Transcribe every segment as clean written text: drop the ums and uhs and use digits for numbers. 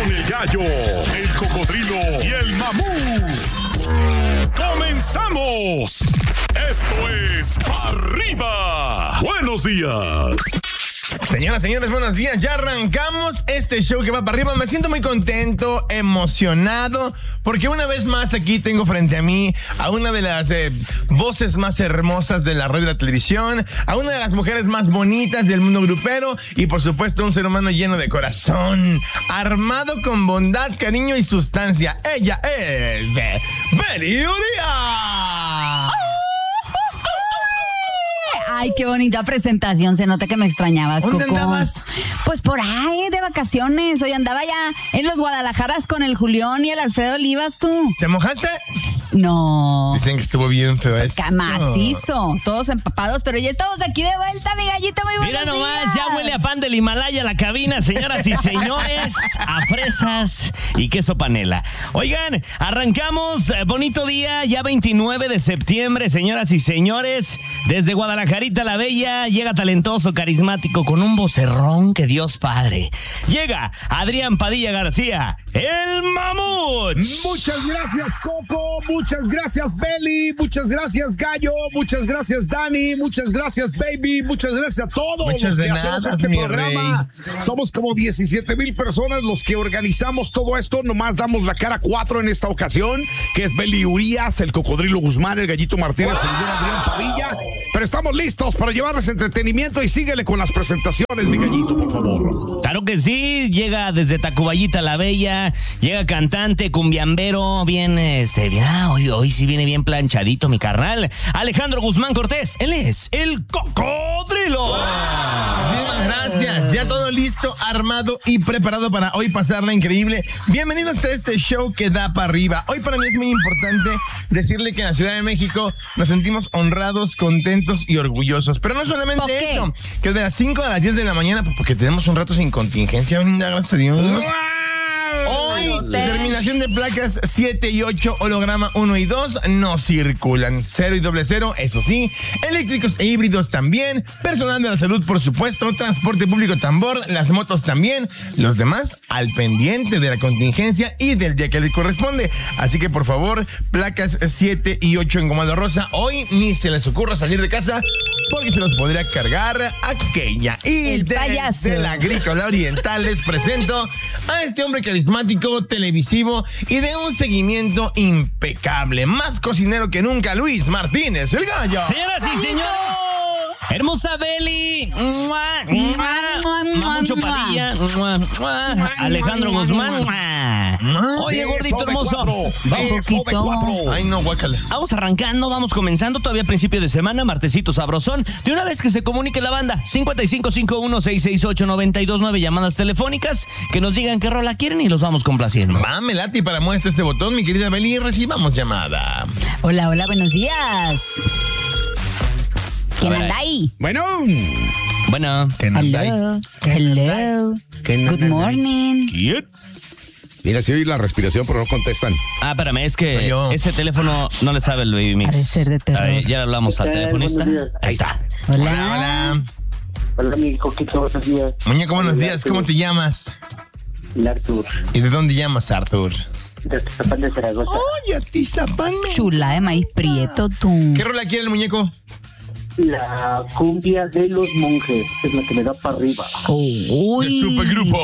con el gallo, el cocodrilo y el mamut. ¡Comenzamos! Esto es Arriba. Buenos días. Señoras, señores, buenos días. Ya arrancamos este show que va para arriba. Me siento muy contento, emocionado, porque una vez más aquí tengo frente a mí a una de las voces más hermosas de la radio y la televisión, a una de las mujeres más bonitas del mundo grupero y, por supuesto, un ser humano lleno de corazón, armado con bondad, cariño y sustancia. Ella es Beli Urias. Ay, qué bonita presentación. Se nota que me extrañabas, Coco. ¿Dónde andabas? Pues por ahí, de vacaciones. Hoy andaba ya en los Guadalajaras con el Julián y el Alfredo Olivas, tú. ¿Te mojaste? No. Dicen que estuvo bien feo esto. Macizo. Todos empapados, pero ya estamos aquí de vuelta, mi gallito. Muy buenos Mira nomás, días. ya huele a pan del Himalaya la cabina, señoras y señores, a fresas y queso panela. Oigan, arrancamos, bonito día, ya 29 de septiembre, señoras y señores. Desde Guadalajarita la Bella, llega talentoso, carismático, con un vocerrón que Dios Padre. Llega Adrián Padilla García, el mamut. Muchas gracias, Coco. Muchas gracias, Beli. Muchas gracias, Gallo. Muchas gracias, Dani. Muchas gracias, Baby. Muchas gracias a todos Muchas los que de hacemos nada, este mi programa. Somos como 17,000 personas los que organizamos todo esto. Nomás damos la cara 4 en esta ocasión, que es Beli Urias, el Cocodrilo Guzmán, el Gallito Martínez, el Adrián Padilla. Pero estamos listos para llevarles entretenimiento y síguele con las presentaciones, mi Gallito, por favor. Claro que sí, llega desde Tacuballita la Bella, llega cantante, cumbiambero, bien, hoy sí viene bien planchadito mi carnal. Alejandro Guzmán Cortés, él es el Cocodrilo. Muchísimas gracias. Ya todo listo, armado y preparado para hoy pasarla increíble. Bienvenidos a este show que da para arriba. Hoy para mí es muy importante decirle que en la Ciudad de México nos sentimos honrados, contentos y orgullosos. Pero no solamente eso, que de las 5 a las 10 de la mañana, porque tenemos un rato sin contingencia, gracias a Dios. Hoy, terminación de placas 7 y 8, holograma 1 y 2 no circulan. 0 y 00, eso sí. Eléctricos e híbridos también. Personal de la salud, por supuesto. Transporte público tambor. Las motos también. Los demás al pendiente de la contingencia y del día que les corresponde. Así que, por favor, placas 7 y 8 en Gomado Rosa. Hoy ni se les ocurra salir de casa porque se los podría cargar aquella. Y el payaso de la Agrícola Oriental les presento a este hombre carismático, televisivo y de un seguimiento impecable. Más cocinero que nunca, Luis Martínez, el Gallo. Señoras y señores, hermosa Beli, Mamucho Padilla, Alejandro Guzmán. Oye, gordito hermoso, Ay, no, guácala. vamos arrancando, vamos comenzando, todavía principio de semana, martesito sabrosón. De una vez que se comunique la banda, 5551-668-929, llamadas telefónicas, que nos digan qué rola quieren y los vamos complaciendo. Me late y para muestra este botón, mi querida Beli, recibamos llamada. Hola, buenos días. ¿Quién anda ahí? Bueno. Hello. Good morning. ¿Quién? Mira, si oí la respiración, pero no contestan. Espérame, es que Soy yo. ese teléfono no le sabe el baby mix. Ha de ser de terror. A ver, ya le hablamos al telefonista. Ahí está. Hola. Hola, mi Coquito, buenos días. Muñeco, buenos días, ¿cómo te llamas? Artur, ¿Y de dónde llamas, Arthur? de Atizapán de Zaragoza. Oye, Atizapán. Chula de maíz prieto, tú. ¿Qué rola quiere el muñeco? La cumbia de los monjes es la que me da para arriba. Uy. El supergrupo.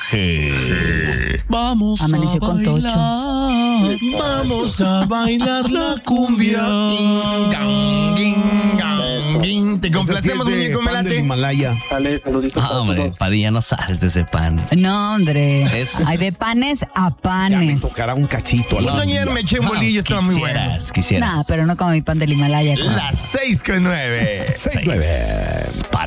Vamos Amaneció con Tocho. Vamos a bailar la cumbia. Ging, gang, ging, gang, ging. Te complacemos, muñeco, me late. Himalaya. Sale, saluditos para Hombre, todos. Padilla, no sabes de ese pan. No, hombre. Es- Hay de panes a Ya me panes. tocará un cachito. Yo ayer me eché un bolillo, estaba muy bueno. Quisieras. Nah, pero no como mi pan del Himalaya. Las 6:09. 6-9. Para